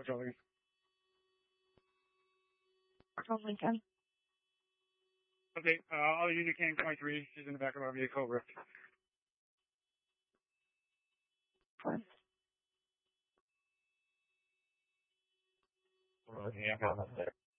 Lincoln. From Lincoln. Okay, I'll use your King 23. She's in the back of our vehicle. Cobra. Fine. Yeah, I'm there.